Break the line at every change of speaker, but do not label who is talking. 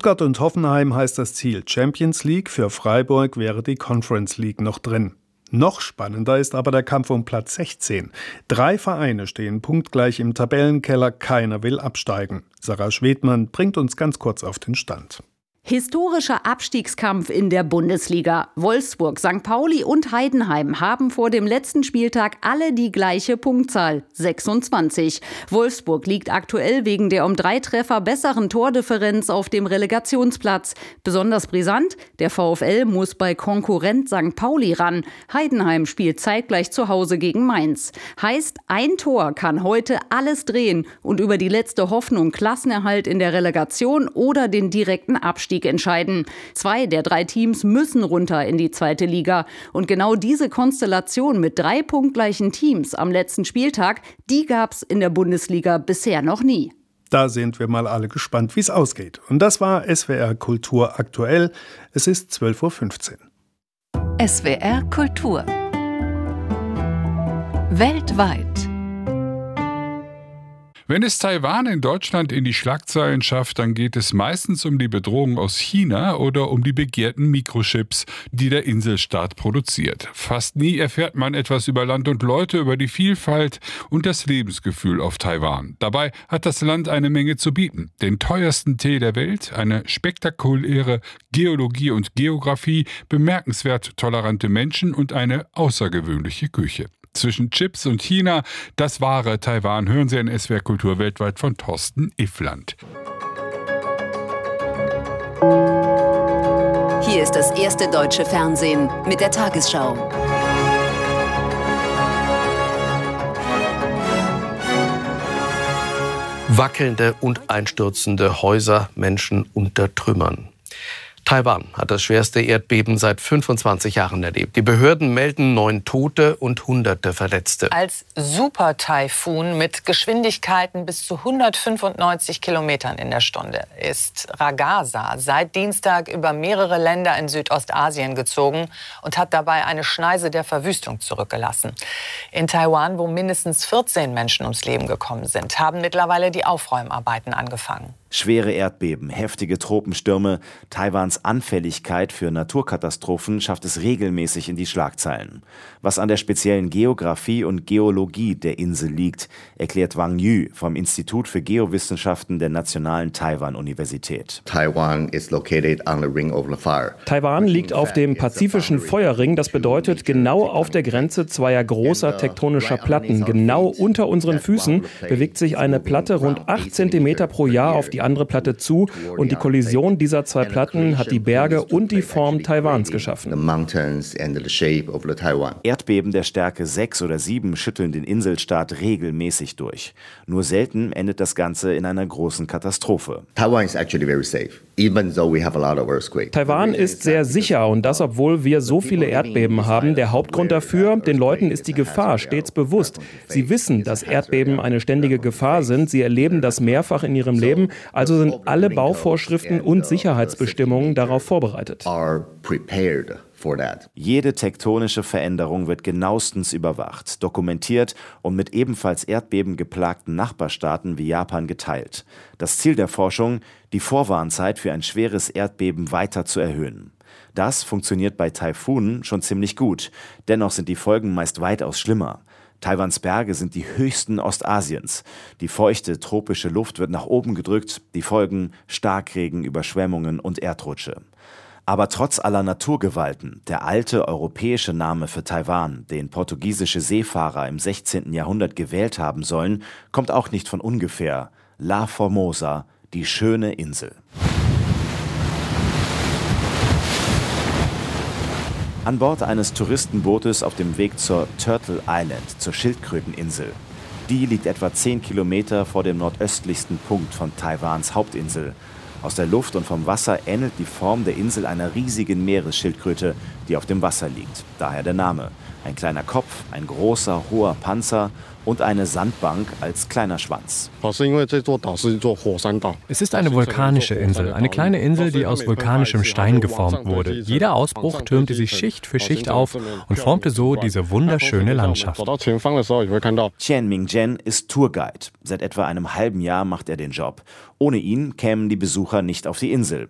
Stuttgart und Hoffenheim heißt das Ziel Champions League, für Freiburg wäre die Conference League noch drin. Noch spannender ist aber der Kampf um Platz 16. 3 Vereine stehen punktgleich im Tabellenkeller, keiner will absteigen. Sarah Schwedmann bringt uns ganz kurz auf den Stand.
Historischer Abstiegskampf in der Bundesliga. Wolfsburg, St. Pauli und Heidenheim haben vor dem letzten Spieltag alle die gleiche Punktzahl, 26. Wolfsburg liegt aktuell wegen der um 3 Treffer besseren Tordifferenz auf dem Relegationsplatz. Besonders brisant, der VfL muss bei Konkurrent St. Pauli ran. Heidenheim spielt zeitgleich zu Hause gegen Mainz. Heißt, ein Tor kann heute alles drehen und über die letzte Hoffnung Klassenerhalt in der Relegation oder den direkten Abstieg entscheiden. 2 der 3 Teams müssen runter in die 2. Liga. Und genau diese Konstellation mit 3 punktgleichen Teams am letzten Spieltag, die gab's in der Bundesliga bisher noch nie.
Da sind wir mal alle gespannt, wie es ausgeht. Und das war SWR Kultur aktuell. Es ist 12:15 Uhr.
SWR Kultur. Weltweit.
Wenn es Taiwan in Deutschland in die Schlagzeilen schafft, dann geht es meistens um die Bedrohung aus China oder um die begehrten Mikrochips, die der Inselstaat produziert. Fast nie erfährt man etwas über Land und Leute, über die Vielfalt und das Lebensgefühl auf Taiwan. Dabei hat das Land eine Menge zu bieten. Den teuersten Tee der Welt, eine spektakuläre Geologie und Geografie, bemerkenswert tolerante Menschen und eine außergewöhnliche Küche. Zwischen Chips und China, das wahre Taiwan, hören Sie in SWR Kultur weltweit von Thorsten Iffland.
Hier ist das erste deutsche Fernsehen mit der Tagesschau.
Wackelnde und einstürzende Häuser, Menschen unter Trümmern. Taiwan hat das schwerste Erdbeben seit 25 Jahren erlebt. Die Behörden melden 9 Tote und Hunderte Verletzte.
Als Super-Taifun mit Geschwindigkeiten bis zu 195 Kilometern in der Stunde ist Ragasa seit Dienstag über mehrere Länder in Südostasien gezogen und hat dabei eine Schneise der Verwüstung zurückgelassen. In Taiwan, wo mindestens 14 Menschen ums Leben gekommen sind, haben mittlerweile die Aufräumarbeiten angefangen.
Schwere Erdbeben, heftige Tropenstürme, Taiwans Anfälligkeit für Naturkatastrophen schafft es regelmäßig in die Schlagzeilen. Was an der speziellen Geografie und Geologie der Insel liegt, erklärt Wang Yu vom Institut für Geowissenschaften der Nationalen Taiwan-Universität.
Taiwan is located on the Ring of the Fire.
Taiwan liegt auf dem pazifischen Feuerring. Das bedeutet, genau auf der Grenze zweier großer tektonischer Platten, genau unter unseren Füßen, bewegt sich eine Platte rund 8 Zentimeter pro Jahr auf die andere Platte zu und die Kollision dieser 2 Platten hat die Berge und die Form Taiwans geschaffen.
Erdbeben der Stärke 6 oder 7 schütteln den Inselstaat regelmäßig durch. Nur selten endet das Ganze in einer großen Katastrophe.
Taiwan is actually very safe, even though we have a lot of earthquakes.
Taiwan ist sehr sicher und das, obwohl wir so viele Erdbeben haben. Der Hauptgrund dafür, den Leuten ist die Gefahr stets bewusst. Sie wissen, dass Erdbeben eine ständige Gefahr sind. Sie erleben das mehrfach in ihrem Leben. Also sind alle Bauvorschriften und Sicherheitsbestimmungen darauf vorbereitet.
Jede tektonische Veränderung wird genauestens überwacht, dokumentiert und mit ebenfalls Erdbeben geplagten Nachbarstaaten wie Japan geteilt. Das Ziel der Forschung, die Vorwarnzeit für ein schweres Erdbeben weiter zu erhöhen. Das funktioniert bei Taifunen schon ziemlich gut, dennoch sind die Folgen meist weitaus schlimmer. Taiwans Berge sind die höchsten Ostasiens. Die feuchte, tropische Luft wird nach oben gedrückt, die Folgen Starkregen, Überschwemmungen und Erdrutsche. Aber trotz aller Naturgewalten, der alte europäische Name für Taiwan, den portugiesische Seefahrer im 16. Jahrhundert gewählt haben sollen, kommt auch nicht von ungefähr. La Formosa, die schöne Insel. An Bord eines Touristenbootes auf dem Weg zur Turtle Island, zur Schildkröteninsel. Die liegt etwa 10 Kilometer vor dem nordöstlichsten Punkt von Taiwans Hauptinsel. Aus der Luft und vom Wasser ähnelt die Form der Insel einer riesigen Meeresschildkröte, die auf dem Wasser liegt. Daher der Name. Ein kleiner Kopf, ein großer, hoher Panzer und eine Sandbank als kleiner Schwanz.
Es ist eine vulkanische Insel, eine kleine Insel, die aus vulkanischem Stein geformt wurde. Jeder Ausbruch türmte sich Schicht für Schicht auf und formte so diese wunderschöne Landschaft.
Chen Mingzhen ist Tourguide. Seit etwa einem halben Jahr macht er den Job. Ohne ihn kämen die Besucher nicht auf die Insel.